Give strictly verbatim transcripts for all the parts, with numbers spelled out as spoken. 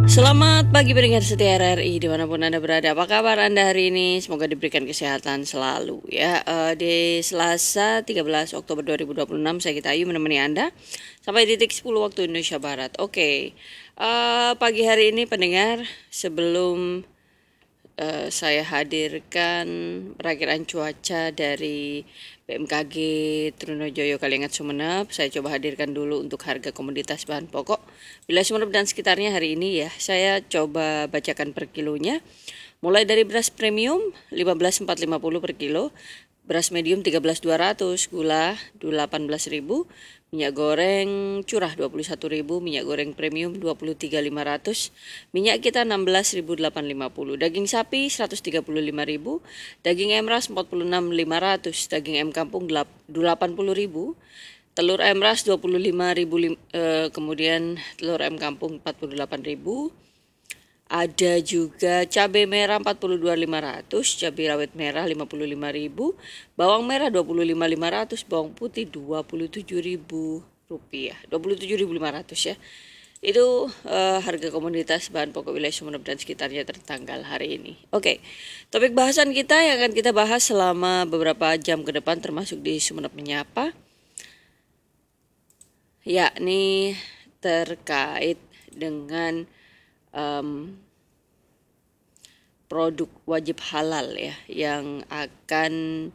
Selamat pagi pendengar setia R R I dimanapun Anda berada. Apa kabar Anda hari ini? Semoga diberikan kesehatan selalu ya. Uh, di Selasa tiga belas Oktober dua ribu dua puluh enam saya Gita Ayu menemani Anda sampai titik sepuluh waktu Indonesia Barat. Oke, okay. uh, pagi hari ini pendengar, sebelum uh, saya hadirkan perakiraan cuaca dari B M K G Trunojoyo Kaliangat Sumeneb, saya coba hadirkan dulu untuk harga komoditas bahan pokok wilayah Sumeneb dan sekitarnya hari ini ya. Saya coba bacakan per kilonya. Mulai dari beras premium lima belas empat ratus lima puluh per kilo, beras medium tiga belas dua ratus, gula delapan belas ribu, minyak goreng curah dua puluh satu ribu, minyak goreng premium dua puluh tiga ribu lima ratus, minyak kita enam belas ribu delapan ratus lima puluh, daging sapi seratus tiga puluh lima ribu, daging emras empat puluh enam ribu lima ratus, daging em kampung delapan puluh ribu, telur emras dua puluh lima ribu, eh, kemudian telur em kampung empat puluh delapan ribu. Ada juga cabai merah empat puluh dua ribu lima ratus, cabai rawit merah lima puluh lima ribu, bawang merah dua puluh lima ribu lima ratus, bawang putih dua puluh tujuh ribu rupiah, dua puluh tujuh ribu lima ratus ya. Itu uh, harga komoditas bahan pokok wilayah Sumeneb dan sekitarnya tertanggal hari ini. Oke, topik bahasan kita yang akan kita bahas selama beberapa jam ke depan termasuk di Sumeneb Menyapa, yakni terkait dengan Um, produk wajib halal ya yang akan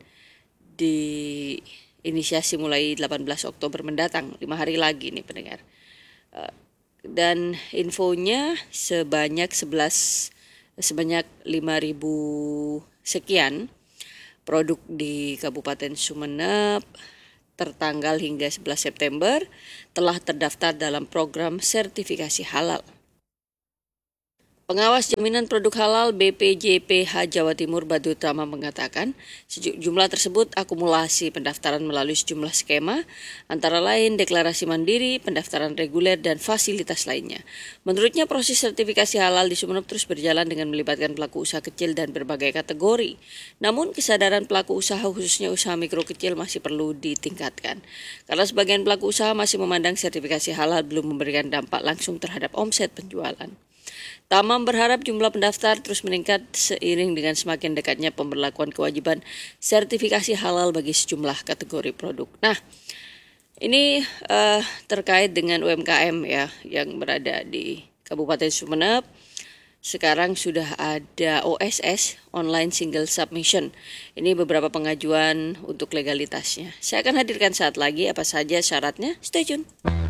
diinisiasi mulai delapan belas Oktober mendatang, lima hari lagi nih pendengar. Uh, dan infonya sebanyak sebelas sebanyak lima ribu sekian produk di Kabupaten Sumeneb tertanggal hingga sebelas September telah terdaftar dalam program sertifikasi halal. Pengawas Jaminan Produk Halal B P J P H Jawa Timur Badut Tama mengatakan jumlah tersebut akumulasi pendaftaran melalui sejumlah skema, antara lain deklarasi mandiri, pendaftaran reguler, dan fasilitas lainnya. Menurutnya proses sertifikasi halal di Sumeneb terus berjalan dengan melibatkan pelaku usaha kecil dan berbagai kategori. Namun kesadaran pelaku usaha khususnya usaha mikro kecil masih perlu ditingkatkan. Karena sebagian pelaku usaha masih memandang sertifikasi halal belum memberikan dampak langsung terhadap omset penjualan. Tamam berharap jumlah pendaftar terus meningkat seiring dengan semakin dekatnya pemberlakuan kewajiban sertifikasi halal bagi sejumlah kategori produk. Nah, ini uh, terkait dengan U M K M ya yang berada di Kabupaten Sumeneb. Sekarang sudah ada O S S, Online Single Submission. Ini beberapa pengajuan untuk legalitasnya. Saya akan hadirkan saat lagi apa saja syaratnya. Stay tune.